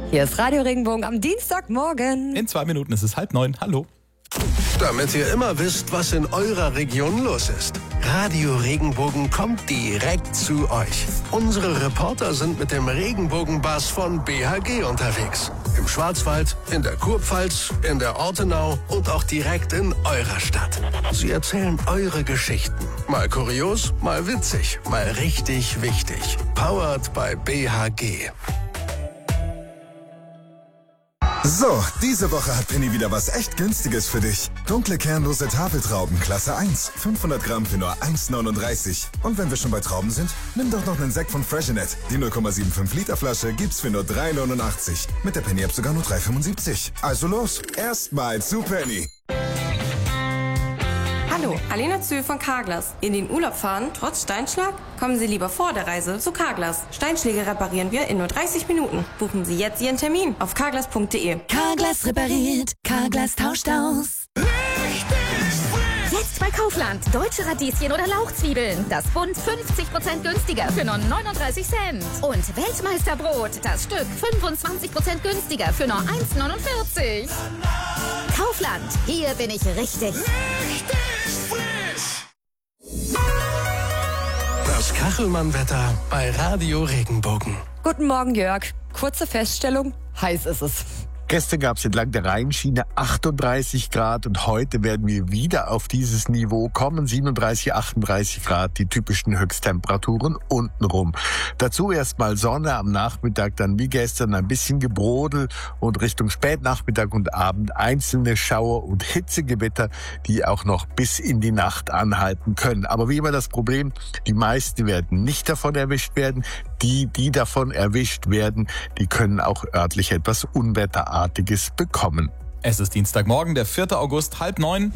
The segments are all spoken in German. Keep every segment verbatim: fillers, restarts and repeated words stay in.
Hier ist Radio Regenbogen am Dienstagmorgen. In zwei Minuten ist es halb neun. Hallo. Damit ihr immer wisst, was in eurer Region los ist. Radio Regenbogen kommt direkt zu euch. Unsere Reporter sind mit dem Regenbogenbus von B H G unterwegs. Im Schwarzwald, in der Kurpfalz, in der Ortenau und auch direkt in eurer Stadt. Sie erzählen eure Geschichten. Mal kurios, mal witzig, mal richtig wichtig. Powered by B H G. So, diese Woche hat Penny wieder was echt Günstiges für dich. Dunkle kernlose Tafeltrauben, Klasse eins, fünfhundert Gramm für nur eins neununddreißig. Und wenn wir schon bei Trauben sind, nimm doch noch einen Sekt von Freshenet. Die null Komma fünfundsiebzig Liter Flasche gibt's für nur drei neunundachtzig. Mit der Penny-App sogar nur drei fünfundsiebzig. Also los, erstmal zu Penny. Hallo, Alena Zühl von Carglass. In den Urlaub fahren, trotz Steinschlag? Kommen Sie lieber vor der Reise zu Carglass. Steinschläge reparieren wir in nur dreißig Minuten. Buchen Sie jetzt Ihren Termin auf carglass punkt de. Carglass repariert, Carglass tauscht aus. Jetzt bei Kaufland. Deutsche Radieschen oder Lauchzwiebeln. Das Bund fünfzig Prozent günstiger für nur neununddreißig Cent. Und Weltmeisterbrot. Das Stück fünfundzwanzig Prozent günstiger für nur eins neunundvierzig. Kaufland. Hier bin ich richtig. Richtig frisch. Das Kachelmann-Wetter bei Radio Regenbogen. Guten Morgen, Jörg. Kurze Feststellung, heiß ist es. Gestern gab es entlang der Rheinschiene achtunddreißig Grad und heute werden wir wieder auf dieses Niveau kommen. siebenunddreißig, achtunddreißig Grad, die typischen Höchsttemperaturen untenrum. Dazu erstmal Sonne am Nachmittag, dann wie gestern ein bisschen Gebrodel und Richtung Spätnachmittag und Abend einzelne Schauer und Hitzegewitter, die auch noch bis in die Nacht anhalten können. Aber wie immer das Problem, die meisten werden nicht davon erwischt werden. Die, die davon erwischt werden, die können auch örtlich etwas Unwetterartiges bekommen. Es ist Dienstagmorgen, der vierte August, halb neun.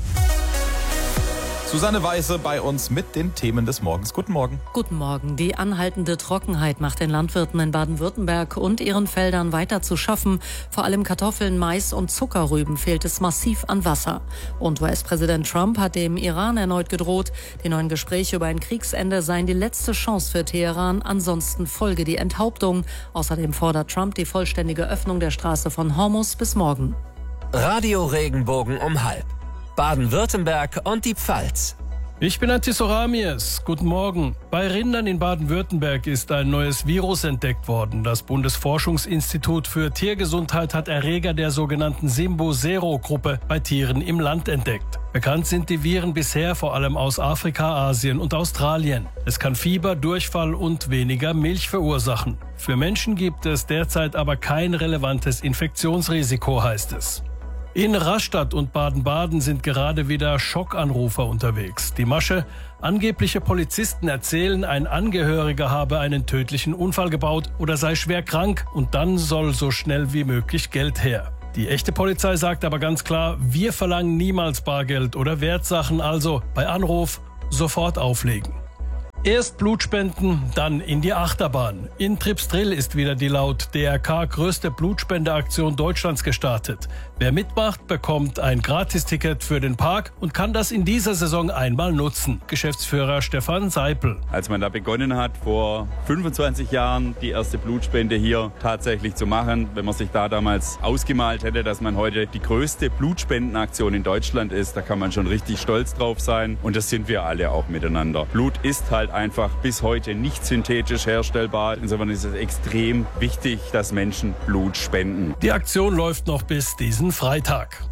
Susanne Weise bei uns mit den Themen des Morgens. Guten Morgen. Guten Morgen. Die anhaltende Trockenheit macht den Landwirten in Baden-Württemberg und ihren Feldern weiter zu schaffen. Vor allem Kartoffeln, Mais und Zuckerrüben fehlt es massiv an Wasser. Und U S-Präsident Trump hat dem Iran erneut gedroht, die neuen Gespräche über ein Kriegsende seien die letzte Chance für Teheran. Ansonsten folge die Enthauptung. Außerdem fordert Trump die vollständige Öffnung der Straße von Hormuz bis morgen. Radio Regenbogen um halb. Baden-Württemberg und die Pfalz. Ich bin Antisoramies. Guten Morgen. Bei Rindern in Baden-Württemberg ist ein neues Virus entdeckt worden. Das Bundesforschungsinstitut für Tiergesundheit hat Erreger der sogenannten Simbo-Sero-Gruppe bei Tieren im Land entdeckt. Bekannt sind die Viren bisher vor allem aus Afrika, Asien und Australien. Es kann Fieber, Durchfall und weniger Milch verursachen. Für Menschen gibt es derzeit aber kein relevantes Infektionsrisiko, heißt es. In Rastatt und Baden-Baden sind gerade wieder Schockanrufer unterwegs. Die Masche: angebliche Polizisten erzählen, ein Angehöriger habe einen tödlichen Unfall gebaut oder sei schwer krank und dann soll so schnell wie möglich Geld her. Die echte Polizei sagt aber ganz klar, wir verlangen niemals Bargeld oder Wertsachen, also bei Anruf sofort auflegen. Erst Blutspenden, dann in die Achterbahn. In Tripsdrill ist wieder die laut D R K größte Blutspendeaktion Deutschlands gestartet. Wer mitmacht, bekommt ein Gratisticket für den Park und kann das in dieser Saison einmal nutzen. Geschäftsführer Stefan Seipel. Als man da begonnen hat, vor fünfundzwanzig Jahren die erste Blutspende hier tatsächlich zu machen, wenn man sich da damals ausgemalt hätte, dass man heute die größte Blutspendenaktion in Deutschland ist, da kann man schon richtig stolz drauf sein. Und das sind wir alle auch miteinander. Blut ist halt einfach bis heute nicht synthetisch herstellbar. Insofern ist es extrem wichtig, dass Menschen Blut spenden. Die Aktion läuft noch bis diesen Freitag.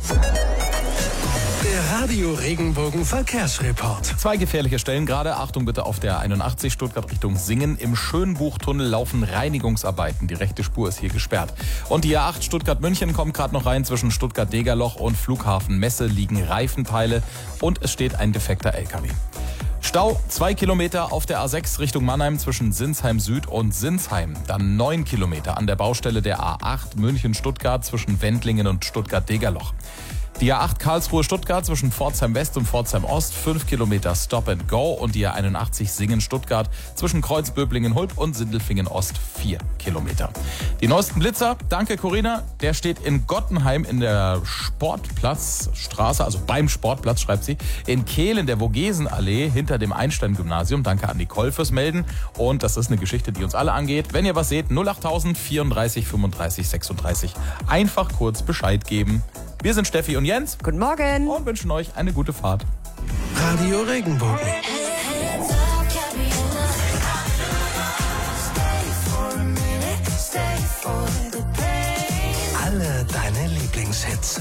Der Radio Regenbogen Verkehrsreport. Zwei gefährliche Stellen gerade. Achtung bitte auf der einundachtzig Stuttgart Richtung Singen. Im Schönbuchtunnel laufen Reinigungsarbeiten. Die rechte Spur ist hier gesperrt. Und die A acht Stuttgart-München kommt gerade noch rein. Zwischen Stuttgart-Degerloch und Flughafen Messe liegen Reifenteile und es steht ein defekter L K W. Stau zwei Kilometer auf der A sechs Richtung Mannheim zwischen Sinsheim Süd und Sinsheim. Dann neun Kilometer an der Baustelle der A acht München-Stuttgart zwischen Wendlingen und Stuttgart-Degerloch. Die A acht Karlsruhe-Stuttgart zwischen Pforzheim West und Pforzheim Ost, fünf Kilometer Stop and Go. Und die A einundachtzig Singen-Stuttgart zwischen Kreuzböblingen-Hulb und Sindelfingen Ost, vier Kilometer. Die neuesten Blitzer, danke Corinna, der steht in Gottenheim in der Sportplatzstraße, also beim Sportplatz, schreibt sie, in Kehl in der Vogesenallee hinter dem Einstein-Gymnasium. Danke an Nicole fürs Melden. Und das ist eine Geschichte, die uns alle angeht. Wenn ihr was seht, null acht null null vierunddreißig fünfunddreißig sechsunddreißig. Einfach kurz Bescheid geben. Wir sind Steffi und Jens. Guten Morgen. Und wünschen euch eine gute Fahrt. Radio Regenbogen. Alle deine Lieblingshits.